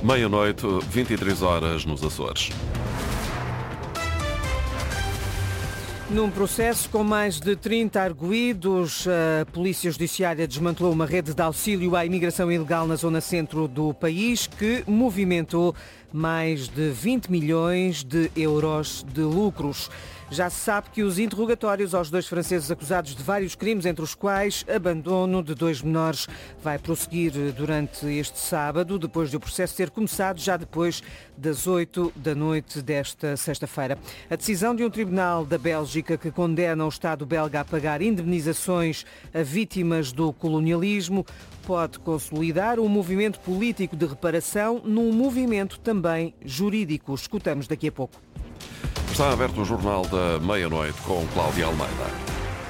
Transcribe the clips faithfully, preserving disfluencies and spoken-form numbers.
Meia-noite, vinte e três horas nos Açores. Num processo com mais de trinta arguidos, a Polícia Judiciária desmantelou uma rede de auxílio à imigração ilegal na zona centro do país que movimentou mais de vinte milhões de euros de lucros. Já se sabe que os interrogatórios aos dois franceses acusados de vários crimes, entre os quais abandono de dois menores, vai prosseguir durante este sábado, depois de o processo ter começado já depois das oito da noite desta sexta-feira. A decisão de um tribunal da Bélgica que condena o Estado belga a pagar indemnizações a vítimas do colonialismo pode consolidar um movimento político de reparação num movimento também jurídico. Escutamos daqui a pouco. Está aberto o Jornal da Meia-Noite com Cláudia Almeida.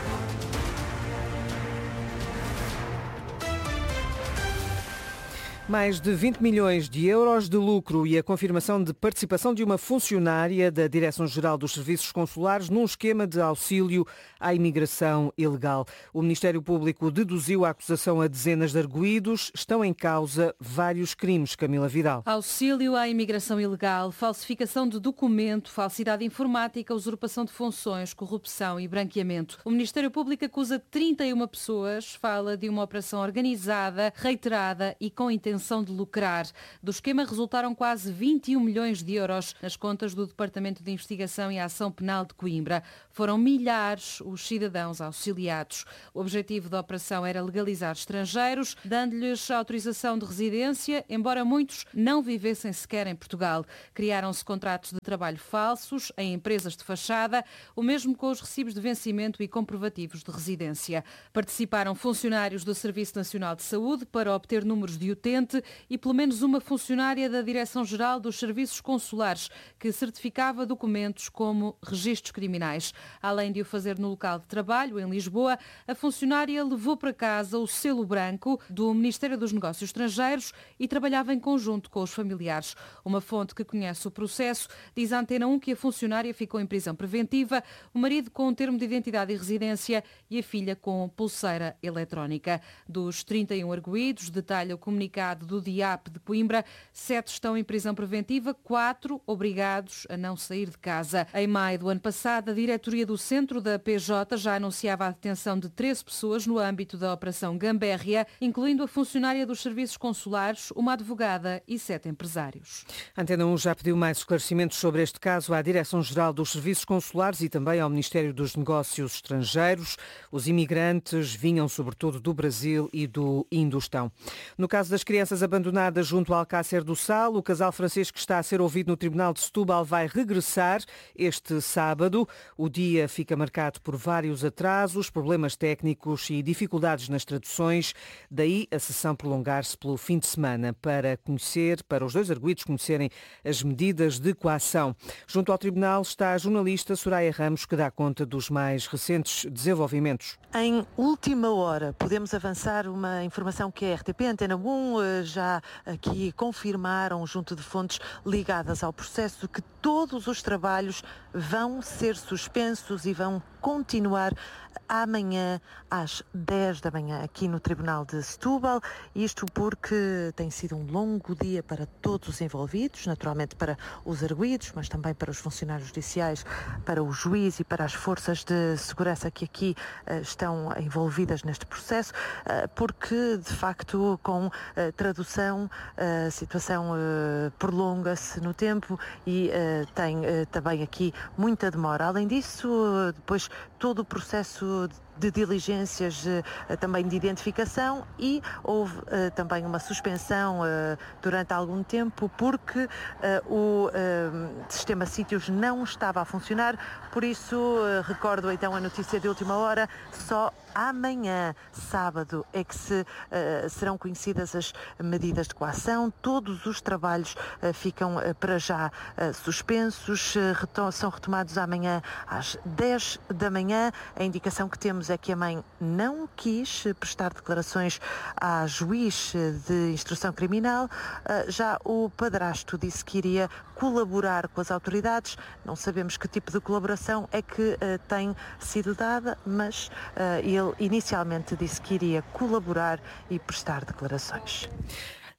Mais de vinte milhões de euros de lucro e a confirmação de participação de uma funcionária da Direção-Geral dos Serviços Consulares num esquema de auxílio à imigração ilegal. O Ministério Público deduziu a acusação a dezenas de arguidos. Estão em causa vários crimes. Camila Vidal. Auxílio à imigração ilegal, falsificação de documento, falsidade informática, usurpação de funções, corrupção e branqueamento. O Ministério Público acusa trinta e uma pessoas, fala de uma operação organizada, reiterada e com intenção de lucrar. Do esquema resultaram quase vinte e um milhões de euros nas contas do Departamento de Investigação e Ação Penal de Coimbra. Foram milhares os cidadãos auxiliados. O objetivo da operação era legalizar estrangeiros, dando-lhes autorização de residência, embora muitos não vivessem sequer em Portugal. Criaram-se contratos de trabalho falsos em empresas de fachada, o mesmo com os recibos de vencimento e comprovativos de residência. Participaram funcionários do Serviço Nacional de Saúde para obter números de utente e pelo menos uma funcionária da Direção-Geral dos Serviços Consulares que certificava documentos como registros criminais. Além de o fazer no local de trabalho, em Lisboa, a funcionária levou para casa o selo branco do Ministério dos Negócios Estrangeiros e trabalhava em conjunto com os familiares. Uma fonte que conhece o processo diz à Antena um que a funcionária ficou em prisão preventiva, o marido com um termo de identidade e residência e a filha com pulseira eletrónica. Dos trinta e um arguidos, detalha o comunicado do D I A P de Coimbra, sete estão em prisão preventiva, quatro obrigados a não sair de casa. Em maio do ano passado, a diretoria do centro da P J já anunciava a detenção de treze pessoas no âmbito da Operação Gambérria, incluindo a funcionária dos serviços consulares, uma advogada e sete empresários. A Antena um já pediu mais esclarecimentos sobre este caso à Direção-Geral dos Serviços Consulares e também ao Ministério dos Negócios Estrangeiros. Os imigrantes vinham sobretudo do Brasil e do Indostão. No caso das crianças abandonadas junto ao Alcácer do Sal, o casal francês que está a ser ouvido no Tribunal de Setúbal vai regressar este sábado. O dia fica marcado por vários atrasos, problemas técnicos e dificuldades nas traduções. Daí a sessão prolongar-se pelo fim de semana para conhecer, para os dois arguidos conhecerem as medidas de coação. Junto ao Tribunal está a jornalista Soraya Ramos, que dá conta dos mais recentes desenvolvimentos. Em última hora, podemos avançar uma informação que a R T P, Antena um, já aqui confirmaram, junto de fontes ligadas ao processo, que todos os trabalhos vão ser suspensos e vão continuar amanhã às dez da manhã aqui no Tribunal de Setúbal. Isto porque tem sido um longo dia para todos os envolvidos, naturalmente para os arguidos, mas também para os funcionários judiciais, para o juiz e para as forças de segurança que aqui uh, estão envolvidas neste processo, uh, porque de facto com uh, tradução a situação uh, prolonga-se no tempo e uh, tem uh, também aqui muita demora. Além disso, uh, depois todo o processo de diligências, uh, também de identificação, e houve uh, também uma suspensão uh, durante algum tempo porque uh, o uh, sistema sítios não estava a funcionar. Por isso, uh, recordo então a notícia de última hora, só amanhã, sábado, é que se, uh, serão conhecidas as medidas de coação. Todos os trabalhos uh, ficam uh, para já uh, suspensos, uh, retom- são retomados amanhã às dez da manhã. A indicação que temos é que a mãe não quis uh, prestar declarações à juiz uh, de instrução criminal. Uh, já o padrasto disse que iria colaborar com as autoridades. Não sabemos que tipo de colaboração é que uh, tem sido dada, mas uh, ele inicialmente disse que iria colaborar e prestar declarações.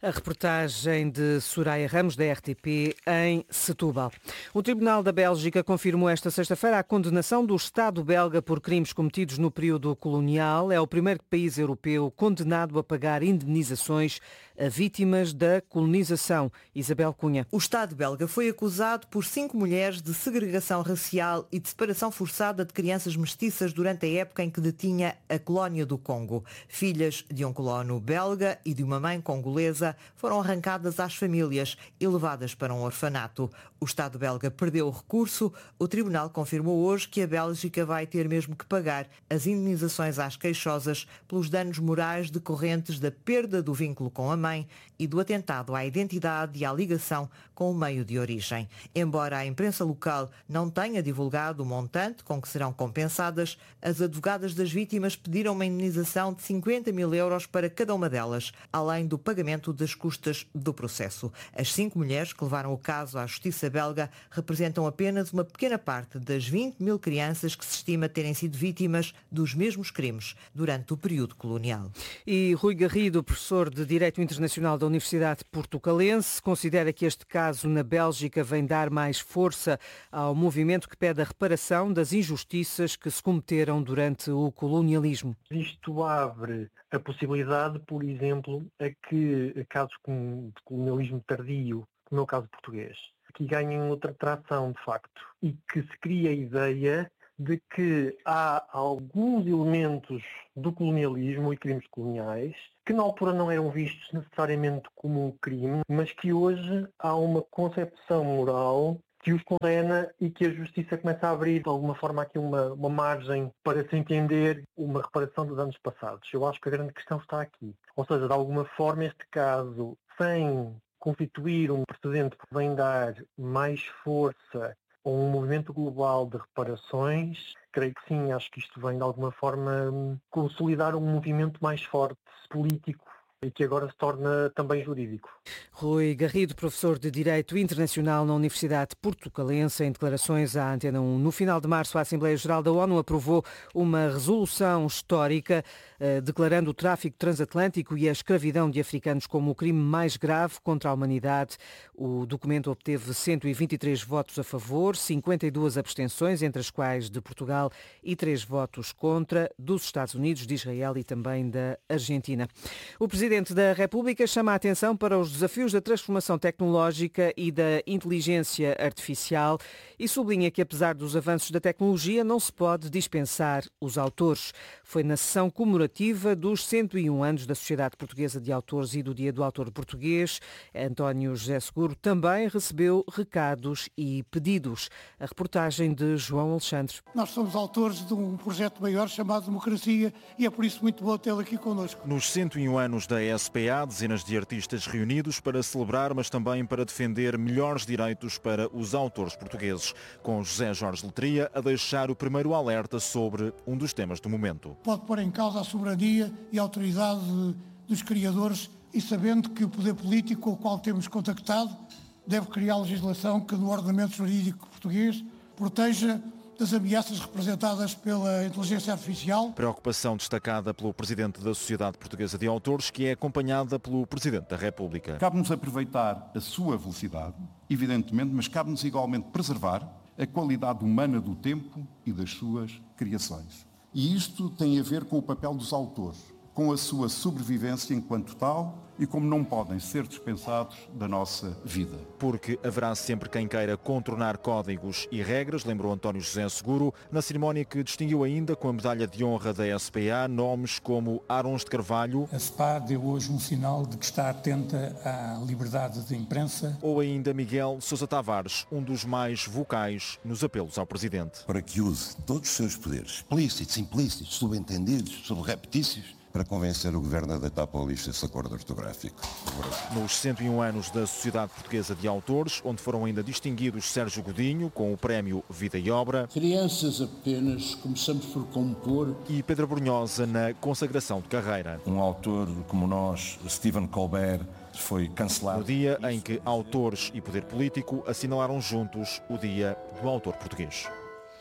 A reportagem de Soraya Ramos, da R T P, em Setúbal. O Tribunal da Bélgica confirmou esta sexta-feira a condenação do Estado belga por crimes cometidos no período colonial. É o primeiro país europeu condenado a pagar indemnizações a vítimas da colonização. Isabel Cunha. O Estado belga foi acusado por cinco mulheres de segregação racial e de separação forçada de crianças mestiças durante a época em que detinha a colónia do Congo. Filhas de um colono belga e de uma mãe congolesa foram arrancadas às famílias e levadas para um orfanato. O Estado belga perdeu o recurso. O tribunal confirmou hoje que a Bélgica vai ter mesmo que pagar as indemnizações às queixosas pelos danos morais decorrentes da perda do vínculo com a mãe e do atentado à identidade e à ligação com o meio de origem. Embora a imprensa local não tenha divulgado o montante com que serão compensadas, as advogadas das vítimas pediram uma indemnização de cinquenta mil euros para cada uma delas, além do pagamento das custas do processo. As cinco mulheres que levaram o caso à justiça belga representam apenas uma pequena parte das vinte mil crianças que se estima terem sido vítimas dos mesmos crimes durante o período colonial. E Rui Garrido, professor de Direito Internacional da Universidade Portucalense, considera que este caso na Bélgica vem dar mais força ao movimento que pede a reparação das injustiças que se cometeram durante o colonialismo. Isto abre a possibilidade, por exemplo, a que casos de colonialismo tardio, como é o caso português, que ganhem outra tração de facto e que se cria a ideia de que há alguns elementos do colonialismo e crimes coloniais que na altura não eram vistos necessariamente como um crime, mas que hoje há uma concepção moral que os condena e que a justiça começa a abrir de alguma forma aqui uma, uma margem para se entender uma reparação dos anos passados. Eu acho que a grande questão está aqui. Ou seja, de alguma forma este caso, sem constituir um precedente que vem dar mais força a um movimento global de reparações, creio que sim, acho que isto vem de alguma forma consolidar um movimento mais forte, político, e que agora se torna também jurídico. Rui Garrido, professor de Direito Internacional na Universidade Portucalense, em declarações à Antena um. No final de março, a Assembleia Geral da ONU aprovou uma resolução histórica eh, declarando o tráfico transatlântico e a escravidão de africanos como o crime mais grave contra a humanidade. O documento obteve cento e vinte e três votos a favor, cinquenta e duas abstenções, entre as quais de Portugal, e três votos contra, dos Estados Unidos, de Israel e também da Argentina. O Presidente da República chama a atenção para os desafios da transformação tecnológica e da inteligência artificial e sublinha que, apesar dos avanços da tecnologia, não se pode dispensar os autores. Foi na sessão comemorativa dos cento e um anos da Sociedade Portuguesa de Autores e do Dia do Autor Português. António José Seguro também recebeu recados e pedidos. A reportagem de João Alexandre. Nós somos autores de um projeto maior chamado Democracia e é por isso muito bom tê-lo aqui connosco. Nos cento e um anos da S P A, dezenas de artistas reunidos para celebrar, mas também para defender melhores direitos para os autores portugueses, com José Jorge Letria a deixar o primeiro alerta sobre um dos temas do momento. Pode pôr em causa a soberania e a autoridade dos criadores e sabendo que o poder político com o qual temos contactado deve criar legislação que no ordenamento jurídico português proteja das ameaças representadas pela inteligência artificial. Preocupação destacada pelo Presidente da Sociedade Portuguesa de Autores, que é acompanhada pelo Presidente da República. Cabe-nos aproveitar a sua velocidade, evidentemente, mas cabe-nos igualmente preservar a qualidade humana do tempo e das suas criações. E isto tem a ver com o papel dos autores, com a sua sobrevivência enquanto tal e como não podem ser dispensados da nossa vida. Porque haverá sempre quem queira contornar códigos e regras, lembrou António José Seguro, na cerimónia que distinguiu ainda com a medalha de honra da S P A nomes como Arons de Carvalho. A S P A deu hoje um sinal de que está atenta à liberdade de imprensa. Ou ainda Miguel Sousa Tavares, um dos mais vocais nos apelos ao Presidente. Para que use todos os seus poderes, explícitos, implícitos, subentendidos, subreptícios, para convencer o Governo a deitar para o lixo esse acordo ortográfico. Nos cento e um anos da Sociedade Portuguesa de Autores, onde foram ainda distinguidos Sérgio Godinho, com o prémio Vida e Obra. Crianças apenas, começamos por compor. E Pedro Brunhosa na consagração de carreira. Um autor como nós, Stephen Colbert, foi cancelado. No dia em que autores e poder político assinalaram juntos o Dia do Autor Português.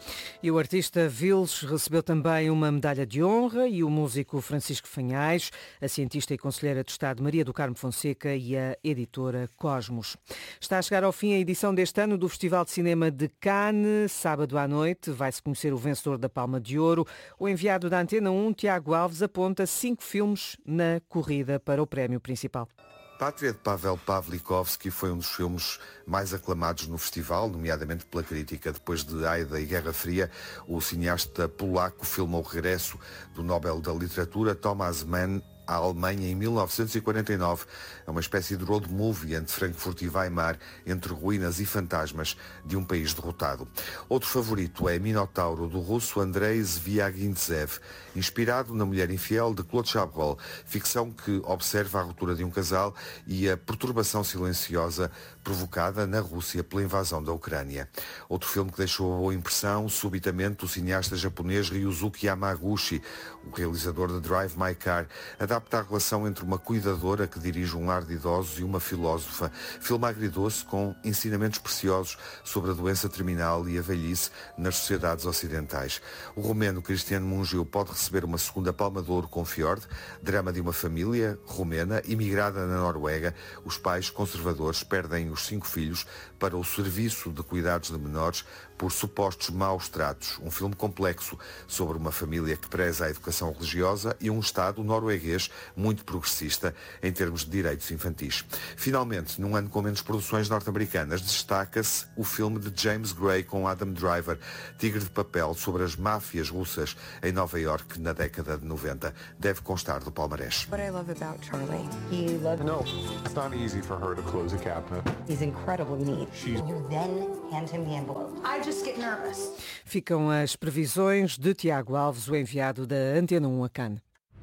E o artista Vils recebeu também uma medalha de honra e o músico Francisco Fanhais, a cientista e conselheira de Estado Maria do Carmo Fonseca e a editora Cosmos. Está a chegar ao fim a edição deste ano do Festival de Cinema de Cannes. Sábado à noite vai-se conhecer o vencedor da Palma de Ouro. O enviado da Antena um, Tiago Alves, aponta cinco filmes na corrida para o prémio principal. Pátria de Pavel Pawlikowski foi um dos filmes mais aclamados no festival, nomeadamente pela crítica. Depois de Aida e Guerra Fria, o cineasta polaco filma o regresso do Nobel da Literatura Thomas Mann à Alemanha em mil novecentos e quarenta e nove. É uma espécie de road movie entre Frankfurt e Weimar, entre ruínas e fantasmas de um país derrotado. Outro favorito é Minotauro, do russo Andrei Zvyagintsev, inspirado na Mulher Infiel de Claude Chabrol, ficção que observa a ruptura de um casal e a perturbação silenciosa provocada na Rússia pela invasão da Ucrânia. Outro filme que deixou a boa impressão, subitamente, o cineasta japonês Ryuzuki Yamaguchi, o realizador de Drive My Car, adapta a relação entre uma cuidadora que dirige um lar de idosos e uma filósofa. Filme agridoce com ensinamentos preciosos sobre a doença terminal e a velhice nas sociedades ocidentais. O romeno Cristiano Mungiu pode receber uma segunda Palma de Ouro com Fjord, drama de uma família romena imigrada na Noruega. Os pais conservadores perdem os cinco filhos para o serviço de cuidados de menores por supostos maus tratos. Um filme complexo sobre uma família que preza a educação religiosa e um Estado norueguês muito progressista em termos de direitos infantis. Finalmente, num ano com menos produções norte-americanas, destaca-se o filme de James Gray com Adam Driver, Tigre de Papel, sobre as máfias russas em Nova Iorque na década de noventa. Deve constar do palmarés. What I love about Charlie, he loves... No, it's not easy for her to close a cabinet. He's incredibly neat. She's... You then hand him the envelope. I just get nervous. Ficam as previsões de Tiago Alves, o enviado da Antena um a Cannes.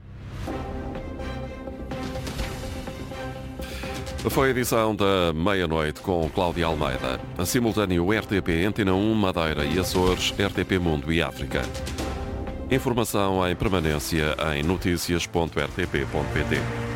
Foi a edição da meia-noite com Cláudia Almeida. A simultâneo R T P, Antena um, Madeira e Açores, R T P Mundo e África. Informação em permanência em notícias ponto r t p ponto p t.